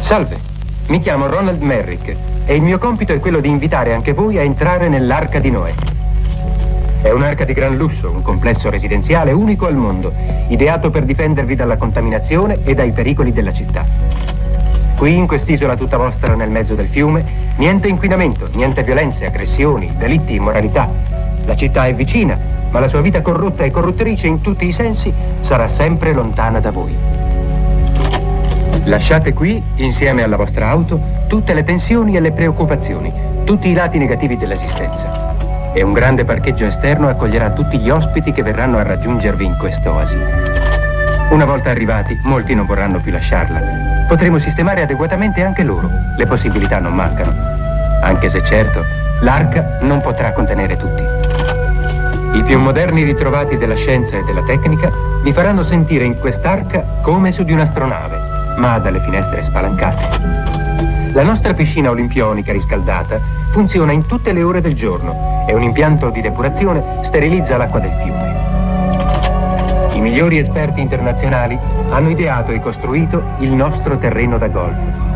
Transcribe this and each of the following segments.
Salve, mi chiamo Ronald Merrick e il mio compito è quello di invitare anche voi a entrare nell'Arca di Noè. È un'arca di gran lusso, un complesso residenziale unico al mondo, ideato per difendervi dalla contaminazione e dai pericoli della città. Qui, in quest'isola tutta vostra nel mezzo del fiume, niente inquinamento, niente violenze, aggressioni, delitti, immoralità. La città è vicina, ma la sua vita corrotta e corruttrice in tutti i sensi sarà sempre lontana da voi. Lasciate qui, insieme alla vostra auto, tutte le tensioni e le preoccupazioni, tutti i lati negativi dell'esistenza. E un grande parcheggio esterno accoglierà tutti gli ospiti che verranno a raggiungervi in quest'oasi. Una volta arrivati, molti non vorranno più lasciarla. Potremo sistemare adeguatamente anche loro. Le possibilità non mancano. Anche se certo, l'arca non potrà contenere tutti. I più moderni ritrovati della scienza e della tecnica vi faranno sentire in quest'arca come su di un'astronave, ma dalle finestre spalancate. La nostra piscina olimpionica riscaldata funziona in tutte le ore del giorno e un impianto di depurazione sterilizza l'acqua del fiume. I migliori esperti internazionali hanno ideato e costruito il nostro terreno da golf.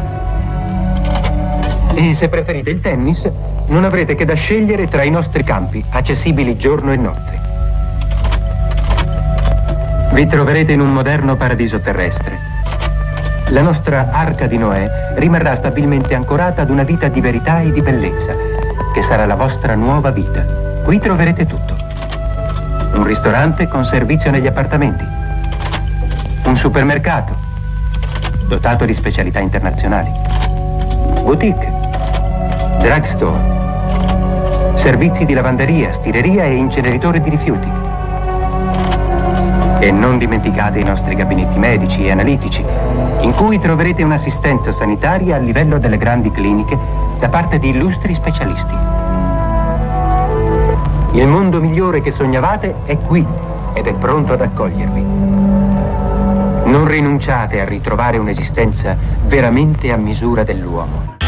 E se preferite il tennis, non avrete che da scegliere tra i nostri campi, accessibili giorno e notte. Vi troverete in un moderno paradiso terrestre. La nostra Arca di Noè rimarrà stabilmente ancorata ad una vita di verità e di bellezza, che sarà la vostra nuova vita. Qui troverete tutto. Un ristorante con servizio negli appartamenti. Un supermercato, dotato di specialità internazionali. Boutique. Drugstore. Servizi di lavanderia, stireria e inceneritore di rifiuti. E non dimenticate i nostri gabinetti medici e analitici, in cui troverete un'assistenza sanitaria a livello delle grandi cliniche da parte di illustri specialisti. Il mondo migliore che sognavate è qui ed è pronto ad accogliervi. Non rinunciate a ritrovare un'esistenza veramente a misura dell'uomo.